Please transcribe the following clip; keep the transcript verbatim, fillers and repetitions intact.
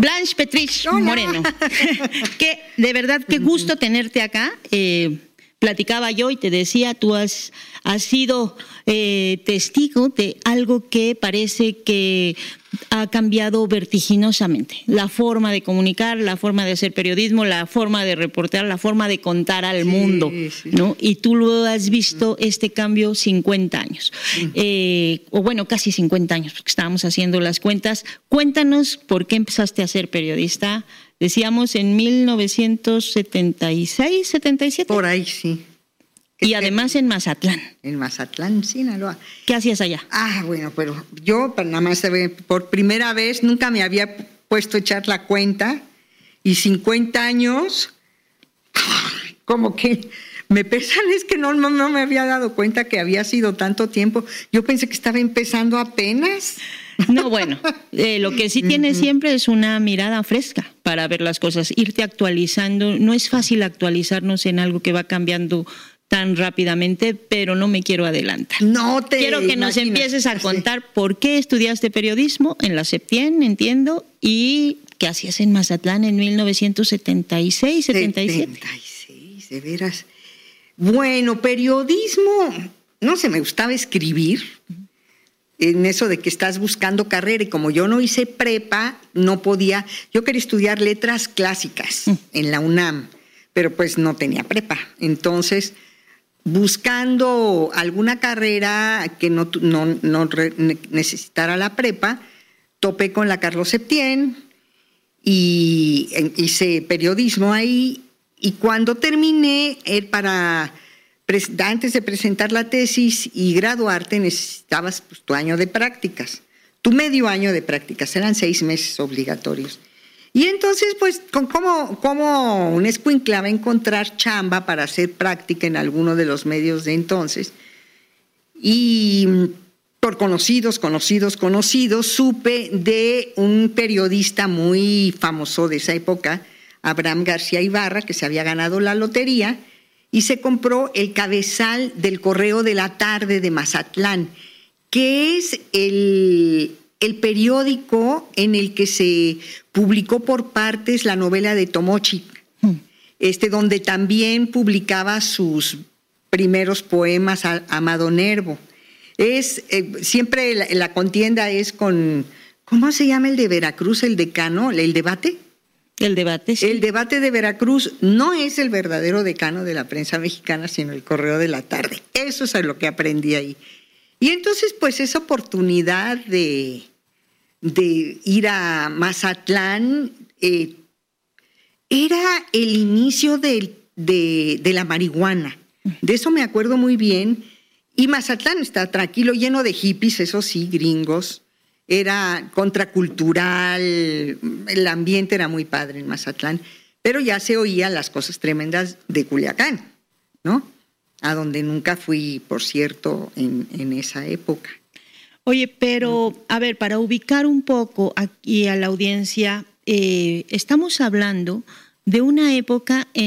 Blanche Petrich Hola. Moreno. Que de verdad, qué gusto tenerte acá. Eh, platicaba yo y te decía, tú has, has sido eh, testigo de algo que parece que ha cambiado vertiginosamente. La forma de comunicar, la forma de hacer periodismo, la forma de reportear, la forma de contar al Sí, mundo, sí. ¿no? Y tú lo has visto, este cambio, cincuenta años. Eh, o bueno, casi cincuenta años, porque estábamos haciendo las cuentas. Cuéntanos por qué empezaste a ser periodista. Decíamos en mil novecientos setenta y seis, setenta y siete. Por ahí, sí. Y además en Mazatlán. En Mazatlán, Sinaloa. ¿Qué hacías allá? Ah, bueno, pero yo nada más por primera vez nunca me había puesto a echar la cuenta y cincuenta años, como que me pesan, es que no, no, no me había dado cuenta que había sido tanto tiempo. Yo pensé que estaba empezando apenas. No, bueno, eh, lo que sí tienes siempre es una mirada fresca para ver las cosas, irte actualizando. No es fácil actualizarnos en algo que va cambiando tan rápidamente, pero no me quiero adelantar. No te Quiero que nos imaginas. empieces a contar por qué estudiaste periodismo en la Septien, entiendo, y qué hacías en Mazatlán en mil novecientos setenta y seis, setenta y siete. setenta y seis, de veras. Bueno, periodismo, no sé, me gustaba escribir. En eso de que estás buscando carrera, y como yo no hice prepa, no podía, yo quería estudiar letras clásicas mm. en la UNAM, pero pues no tenía prepa. Entonces, buscando alguna carrera que no, no, no re, necesitara la prepa, topé con la Carlos Septién y hice periodismo ahí, y cuando terminé, para... antes de presentar la tesis y graduarte necesitabas pues, tu año de prácticas, tu medio año de prácticas, eran seis meses obligatorios. Y entonces, pues, ¿cómo, cómo un escuincla va a encontrar chamba para hacer práctica en alguno de los medios de entonces? Y por conocidos, conocidos, conocidos, supe de un periodista muy famoso de esa época, Abraham García Ibarra, que se había ganado la lotería, y se compró el cabezal del Correo de la Tarde de Mazatlán, que es el, el periódico en el que se publicó por partes la novela de Tomochic, mm. este, donde también publicaba sus primeros poemas a Amado Nervo. Es, eh, siempre la, la contienda es con, ¿cómo se llama el de Veracruz, el decano, el debate? El debate, sí. El debate de Veracruz no es el verdadero decano de la prensa mexicana, sino el Correo de la Tarde. Eso es lo que aprendí ahí. Y entonces, pues, esa oportunidad de, de ir a Mazatlán eh, era el inicio de, de, de la marihuana. De eso me acuerdo muy bien. Y Mazatlán está tranquilo, lleno de hippies, eso sí, gringos. Era contracultural, el ambiente era muy padre en Mazatlán, pero ya se oían las cosas tremendas de Culiacán, ¿no? A donde nunca fui, por cierto, en, en esa época. Oye, pero, a ver, para ubicar un poco aquí a la audiencia, eh, estamos hablando de una época en